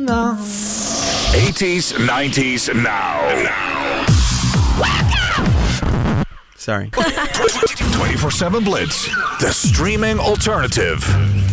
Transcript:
now. 80s, 90s, now. Sorry. 24/7 Blitz, the streaming alternative.